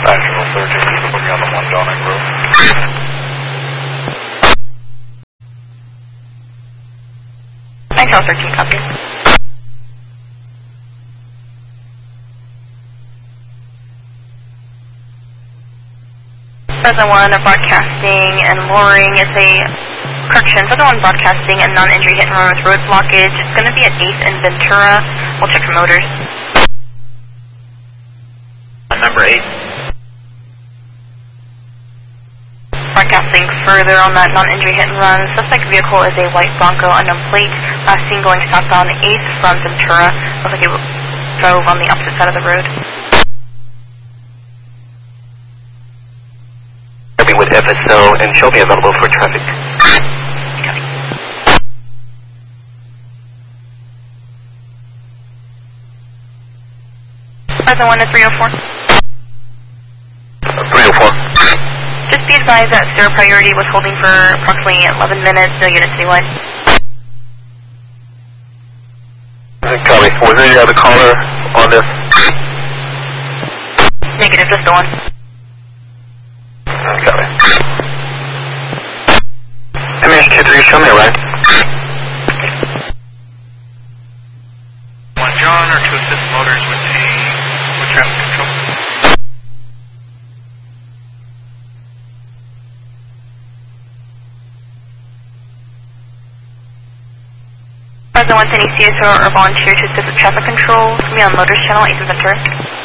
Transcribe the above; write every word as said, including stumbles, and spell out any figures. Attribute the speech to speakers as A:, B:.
A: National thirteen, put me on the one Downing Road.
B: National thirteen, copy. President one, broadcasting and luring is a, correction, President one broadcasting and non-injury hit and run with road blockage. It's going to be at eighth and Ventura. We'll check for motors.
C: Number eight.
B: Broadcasting further on that non-injury hit and run. Suspect vehicle is a white Bronco unknown plate, uh, seen going southbound eighth from Ventura. Looks like it drove on the opposite side of the road.
C: With F S O and show me available for traffic.
B: Okay. Present one is three oh four.
C: three oh four.
B: Just be advised that zero priority was holding for approximately eleven minutes, no units citywide.
C: Copy. Was there any other caller on this?
B: Negative, just the one.
C: Copy. M H two three, show me a right.
A: One John or to assist motors with the with traffic control.
B: President one, any C S O or volunteer to assist with traffic control. It's going to be on motors channel, eighth and Ventura.